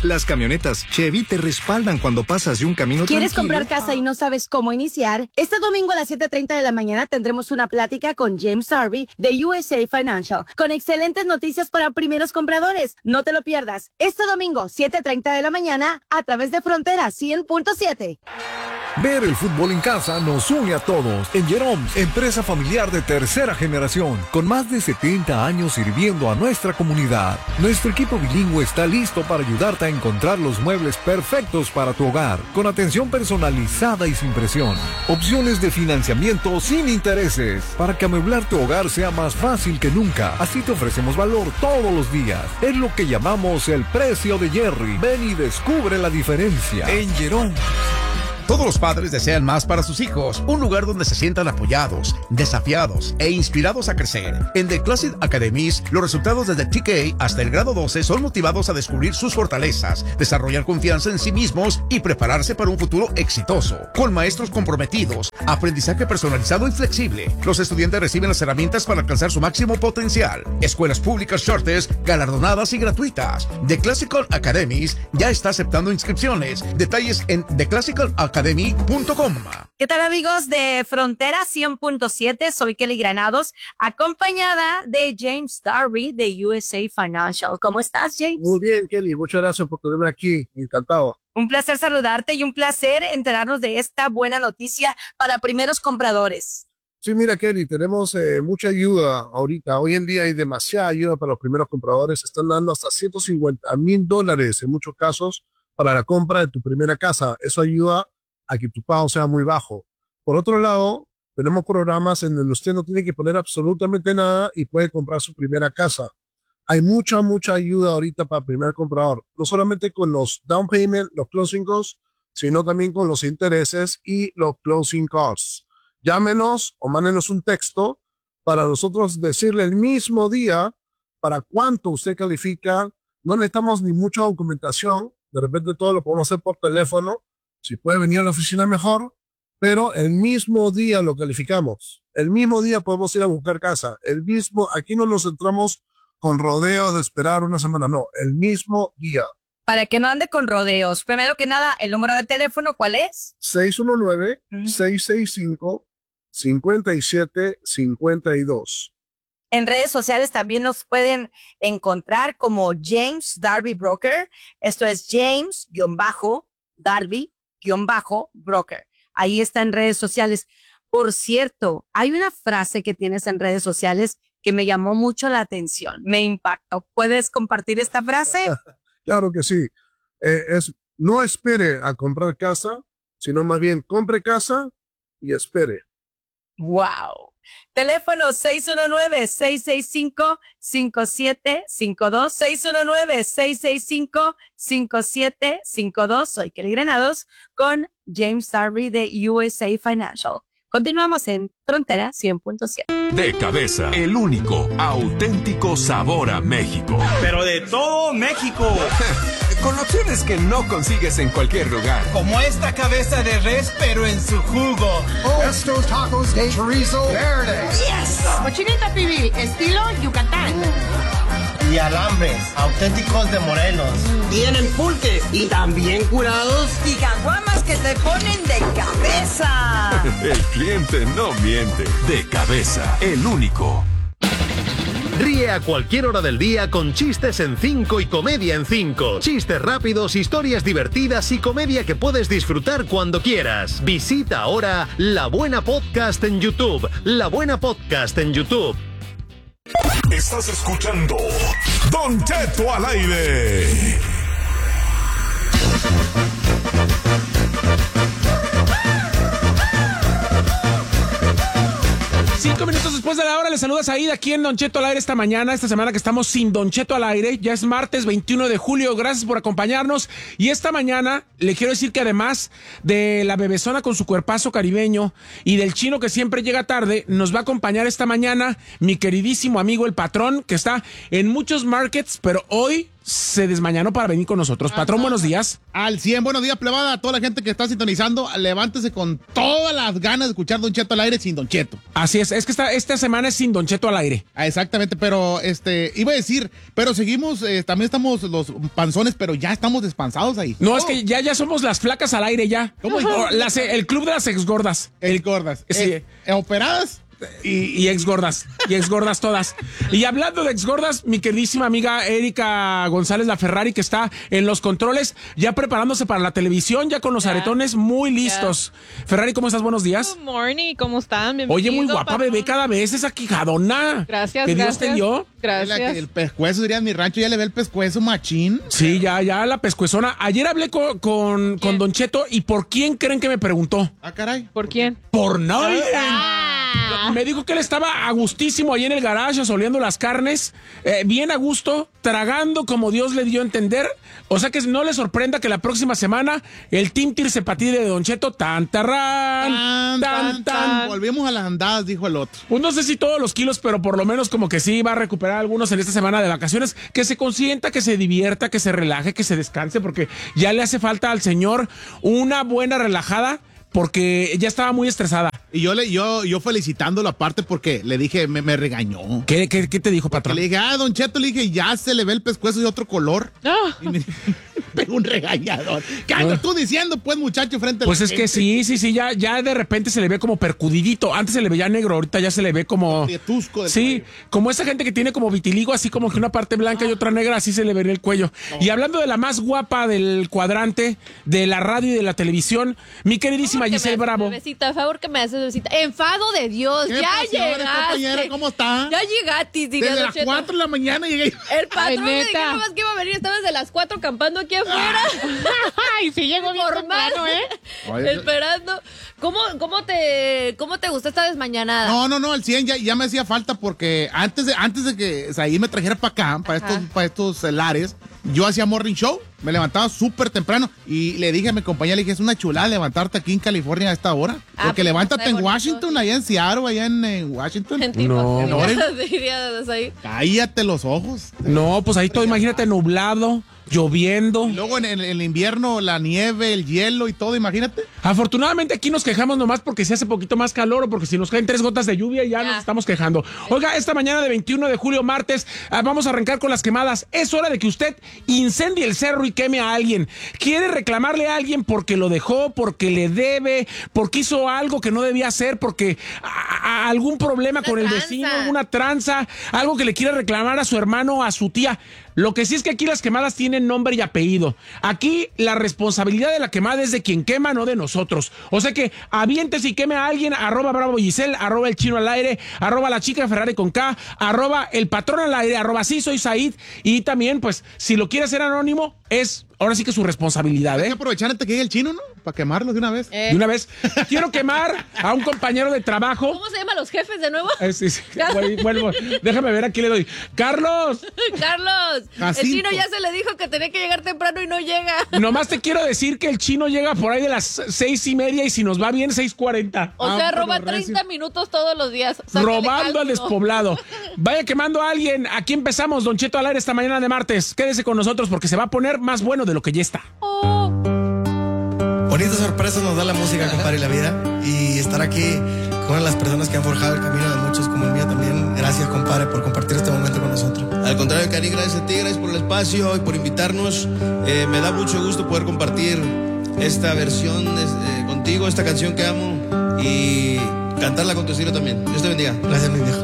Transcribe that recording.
Las camionetas Chevy te respaldan cuando pasas de un camino ¿Quieres tranquilo? comprar casa y no sabes cómo iniciar? Este domingo a las 7:30 de la mañana tendremos una plática con James Darby de USA Financial, con excelentes noticias para primeros compradores. No te lo pierdas. Este domingo, 7:30 de la mañana, a través de Frontera 100.7. Ver el fútbol en casa nos une a todos. En Jerome, empresa familiar de tercera generación, con más de 70 años sirviendo a nuestra comunidad. Nuestro equipo bilingüe está listo para ayudarte a encontrar los muebles perfectos para tu hogar, con atención personalizada y sin presión. Opciones de financiamiento sin intereses, para que amueblar tu hogar sea más fácil que nunca. Así te ofrecemos valor todos los días. Es lo que llamamos el precio de Jerry. Ven y descubre la diferencia. En Jerome. Todos los padres desean más para sus hijos, un lugar donde se sientan apoyados, desafiados e inspirados a crecer. En The Classic Academies, los resultados desde TK hasta el grado 12 son motivados a descubrir sus fortalezas, desarrollar confianza en sí mismos y prepararse para un futuro exitoso. Con maestros comprometidos, aprendizaje personalizado y flexible, los estudiantes reciben las herramientas para alcanzar su máximo potencial. Escuelas públicas Charters, galardonadas y gratuitas. The Classical Academies ya está aceptando inscripciones. Detalles en theclassicalacademy.com. ¿Qué tal, amigos de Frontera 100.7? Soy Kelly Granados, acompañada de James Darby de USA Financial. ¿Cómo estás, James? Muy bien, Kelly. Muchas gracias por tenerme aquí. Encantado. Un placer saludarte y un placer enterarnos de esta buena noticia para primeros compradores. Sí, mira, Kelly, tenemos mucha ayuda ahorita. Hoy en día hay demasiada ayuda para los primeros compradores. Están dando hasta $150,000 en muchos casos para la compra de tu primera casa. Eso ayuda a que tu pago sea muy bajo. Por otro lado, tenemos programas en donde usted no tiene que poner absolutamente nada y puede comprar su primera casa. Hay mucha ayuda ahorita para el primer comprador. No solamente con los down payment, los closing costs, sino también con los intereses y los closing costs. Llámenos o mándenos un texto para nosotros decirle el mismo día para cuánto usted califica. No necesitamos ni mucha documentación. De repente todo lo podemos hacer por teléfono. Si puede venir a la oficina mejor, pero el mismo día lo calificamos. El mismo día podemos ir a buscar casa. Aquí no nos entramos con rodeos de esperar una semana, no, el mismo día. Para que no ande con rodeos, primero que nada, el número de teléfono, ¿cuál es? 619-665-5752. En redes sociales también nos pueden encontrar como James Darby Broker. Esto es James-Darby-Broker. Ahí está en redes sociales. Por cierto, hay una frase que tienes en redes sociales que me llamó mucho la atención. Me impactó. ¿Puedes compartir esta frase? Claro que sí. No espere a comprar casa, sino más bien compre casa y espere. ¡Wow! Teléfono 619-665-5752. 619-665-5752. Soy Kelly Granados con James Darby de USA Financial. Continuamos en Frontera 100.7. De Cabeza, el único auténtico sabor a México. Pero de todo México. Con opciones que no consigues en cualquier lugar. Como esta cabeza de res, pero en su jugo. Estos tacos de chorizo verde. Yes. Cochinita pibil, estilo Yucatán. Y alambres, auténticos de Morelos. Tienen pulques y también curados. Y caguamas que te ponen de cabeza. El cliente no miente. De Cabeza, el único. Ríe a cualquier hora del día con Chistes en 5 y Comedia en 5. Chistes rápidos, historias divertidas y comedia que puedes disfrutar cuando quieras. Visita ahora La Buena Podcast en YouTube. La Buena Podcast en YouTube. Estás escuchando Don Cheto al aire. Cinco minutos después de la hora, les saluda Saíd aquí en Don Cheto al aire esta semana que estamos sin Don Cheto al aire. Ya es martes 21 de julio, gracias por acompañarnos. Y esta mañana le quiero decir que además de la bebezona con su cuerpazo caribeño y del chino que siempre llega tarde, nos va a acompañar esta mañana mi queridísimo amigo el patrón, que está en muchos markets, pero hoy se desmañanó para venir con nosotros. Patrón, buenos días. Al 100, buenos días, plebada, a toda la gente que está sintonizando. Levántese con todas las ganas de escuchar Don Cheto al aire sin Don Cheto. Así es es que esta semana es sin Don Cheto al aire. Exactamente, pero iba a decir, pero seguimos, también estamos los panzones, pero ya estamos despanzados ahí. No, es que ya somos las flacas al aire ya. ¿Cómo? El club de las exgordas. Exgordas. Sí. ¿Operadas? Y exgordas, todas. Y hablando de exgordas, mi queridísima amiga Erika González La Ferrari, que está en los controles, ya preparándose para la televisión, ya con los aretones muy listos. Ferrari, ¿cómo estás? Buenos días. Good morning, ¿cómo están? Oye, muy guapa, bebé, cada vez esa quijadona. Gracias, que Dios te dio. Gracias. El pescuezo, diría en mi rancho, ya le ve el pescuezo machín. Sí, ya la pescuezona. Ayer hablé con Don Cheto, ¿y por quién creen que me preguntó? Ah, caray. ¿Por quién? Por nadie. Me dijo que él estaba a gustísimo ahí en el garage, asoleando las carnes, bien a gusto, tragando como Dios le dio a entender. O sea que no le sorprenda que la próxima semana el Team Tirse Patí de Don Cheto, tan. Volvemos a las andadas, dijo el otro. Pues no sé si todos los kilos, pero por lo menos como que sí va a recuperar algunos en esta semana de vacaciones. Que se consienta, que se divierta, que se relaje, que se descanse, porque ya le hace falta al señor una buena relajada, porque ya estaba muy estresada. Y yo felicitándolo aparte porque le dije, me regañó. ¿Qué te dijo, patrón? Le dije, Don Cheto, le dije, ya se le ve el pescuezo de otro color. Y me pegó un regañador. ¿Qué andas tú diciendo, pues, muchacho, frente a Pues la es gente? que sí, ya de repente se le ve como percudidito. Antes se le veía negro, ahorita ya se le ve como... Prietusco sí, cuello. como esa gente que tiene como vitiligo, así como que una parte blanca y otra negra, así se le ve en el cuello. Y hablando de la más guapa del cuadrante, de la radio y de la televisión, mi queridísima Giselle Bravo. Bebecita, a favor que me haces bebecita. Enfado de Dios, ¿Qué ya pasó, llegaste. compañera? ¿Cómo está? Ya llegaste, diga, Desde Don las Cheto. 4 de la mañana llegué. El patrón Ay, me neta. dijo nomás que iba a venir, estaba desde las 4 campando aquí afuera. Ay, sí llegó bien Formal, Oye, esperando. ¿Cómo te gustó esta desmañanada? No, al 100 ya me hacía falta porque antes de que Saí me trajera para acá, para estos lares, yo hacía morning show, me levantaba súper temprano y le dije a mi compañera, le dije, es una chulada levantarte aquí en California a esta hora, porque pues, levántate en bonito, Washington, sí. allá en Seattle, allá en Washington. No. Dirías ahí. Cállate los ojos. No, pues ahí todo, imagínate, nublado, lloviendo. Y luego en el invierno la nieve, el hielo y todo, imagínate. Afortunadamente aquí nos quejamos nomás porque se hace poquito más calor o porque si nos caen 3 gotas de lluvia ya nos estamos quejando. Oiga, esta mañana de 21 de julio, martes, vamos a arrancar con las quemadas. Es hora de que usted incendie el cerro y queme a alguien. ¿Quiere reclamarle a alguien porque lo dejó, porque le debe, porque hizo algo que no debía hacer, porque algún problema con el vecino, una tranza, algo que le quiere reclamar a su hermano o a su tía? Lo que sí es que aquí las quemadas tienen nombre y apellido. Aquí la responsabilidad de la quemada es de quien quema, no de nosotros. O sea que aviéntese y queme a alguien, @BravoGiselle, @El Chino al aire, @La Chica Ferrari con K, @El Patrón al aire, @Sí Soy Said. Y también, pues, si lo quiere hacer anónimo, es ahora sí que su responsabilidad, Hay que aprovechar antes que llegue el chino, ¿no? Para quemarlo de una vez. De una vez. Quiero quemar a un compañero de trabajo. ¿Cómo se llaman los jefes de nuevo? Sí. Bueno, déjame ver, aquí le doy. ¡Carlos! ¡Carlos! Jacinto. El chino ya se le dijo que tenía que llegar temprano y no llega. Nomás te quiero decir que el chino llega por ahí de las 6:30 y si nos va bien, 6:40. O sea, roba 30 minutos todos los días. Robando al despoblado. Vaya quemando a alguien. Aquí empezamos, Don Cheto al aire esta mañana de martes. Quédese con nosotros porque se va a poner más bueno de lo que ya está. Bonitas sorpresas nos da la música, compadre, y la vida. Y estar aquí con las personas que han forjado el camino de muchos como el mío también. Gracias, compadre, por compartir este momento con nosotros. Al contrario, Cari, gracias a ti, gracias por el espacio y por invitarnos. Me da mucho gusto poder compartir esta versión contigo, esta canción que amo y cantarla con tu estilo también. Dios te bendiga. Gracias, mi viejo.